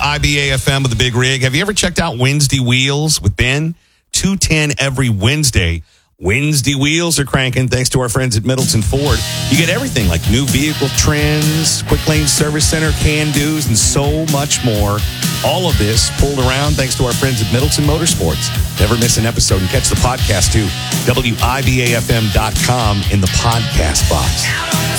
WIBA-FM with the Big Rig. Have you ever checked out Wednesday Wheels with Ben? 2:10 every Wednesday. Wednesday Wheels are cranking thanks to our friends at Middleton Ford. You get everything like new vehicle trends, quick lane service center, can-dos, and so much more. All of this pulled around thanks to our friends at Middleton Motorsports. Never miss an episode and catch the podcast too. WIBAFM.com in the podcast box.